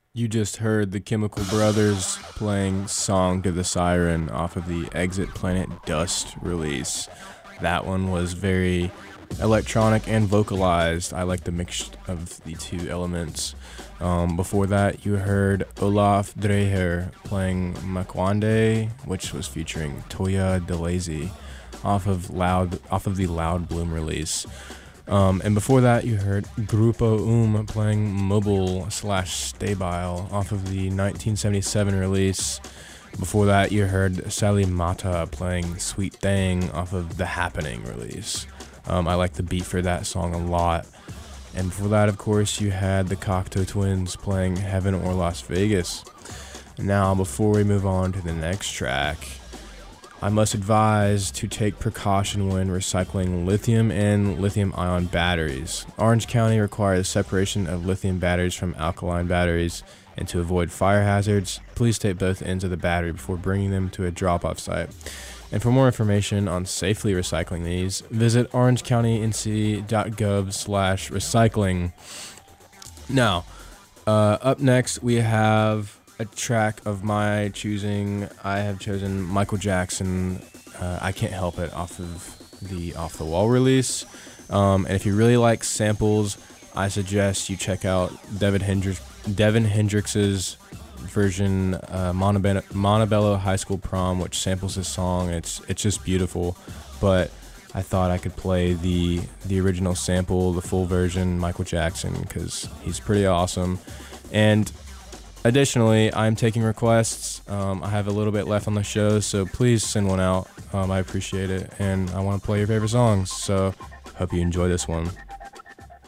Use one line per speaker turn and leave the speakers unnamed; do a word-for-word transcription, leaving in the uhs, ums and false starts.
You just heard the Chemical Brothers playing Song to the Siren off of the Exit Planet Dust release. That one was very electronic and vocalized. I like the mix of the two elements. Um, before that, you heard Olaf Dreher playing Makwande, which was featuring Toya DeLazy off of Loud off of the Loud Bloom release. Um, and before that, you heard Grupo Um playing Mobile slash Stabile off of the nineteen seventy-seven release. Before that, you heard Sally Mata playing Sweet Thing off of the Happening release. Um, I like the beat for that song a lot. And before that, of course, you had the Cocteau Twins playing Heaven or Las Vegas. Now, before we move on to the next track, I must advise to take precaution when recycling lithium and lithium-ion batteries. Orange County requires separation of lithium batteries from alkaline batteries, and to avoid fire hazards, please tape both ends of the battery before bringing them to a drop-off site. And for more information on safely recycling these, visit orange county n c dot gov slash recycling. Now, uh, up next we have a track of my choosing. I have chosen Michael Jackson, uh, I Can't Help It, off of the Off the Wall release. Um, and if you really like samples, I suggest you check out Devin, Hendrix, Devin Hendrix's version, uh, Montebello, Montebello High School Prom, which samples this song. It's it's just beautiful. But I thought I could play the the original sample, the full version, Michael Jackson, because he's pretty awesome. And additionally, I'm taking requests. Um, I have a little bit left on the show, so please send one out. Um, I appreciate it, and I want to play your favorite songs, so hope you enjoy this one.